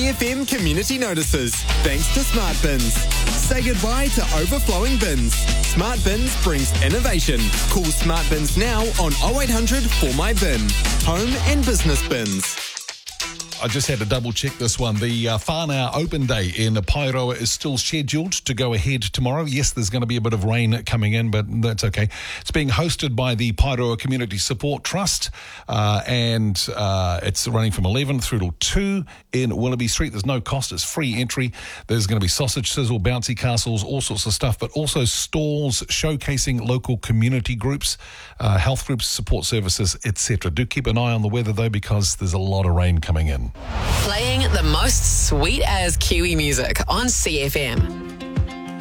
CFM community notices, thanks to Smart Bins. Say goodbye to overflowing bins. Smart Bins brings innovation. Call Smart Bins now on 0800 for my bin. Home and business bins. I just had to double check this one. The Whānau Open Day in Paeroa is still scheduled to go ahead tomorrow. Yes, there's going to be a bit of rain coming in, but that's okay. It's being hosted by the Paeroa Community Support Trust, and it's running from 11 through till 2 in Willoughby Street. There's no cost. It's free entry. There's going to be sausage sizzle, bouncy castles, all sorts of stuff, but also stalls showcasing local community groups, health groups, support services, etc. Do keep an eye on the weather, though, because there's a lot of rain coming in. Playing the most sweet as Kiwi music on CFM.